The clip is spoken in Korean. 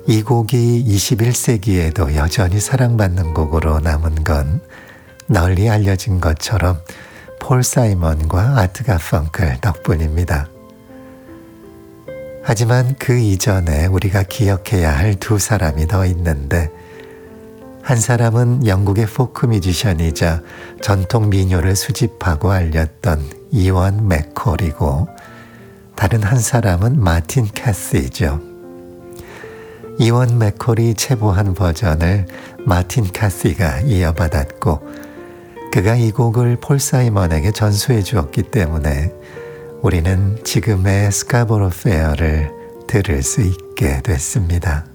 이 곡이 21세기에도 여전히 사랑받는 곡으로 남은 건 널리 알려진 것처럼 폴 사이먼과 아트 가펑클 덕분입니다. 하지만 그 이전에 우리가 기억해야 할 두 사람이 더 있는데, 한 사람은 영국의 포크 뮤지션이자 전통 민요를 수집하고 알렸던 이원 맥콜이고, 다른 한 사람은 마틴 캐시죠. 이원 맥콜이 채보한 버전을 마틴 캐시가 이어받았고, 그가 이 곡을 폴 사이먼에게 전수해 주었기 때문에 우리는 지금의 스카보로 페어를 들을 수 있게 됐습니다.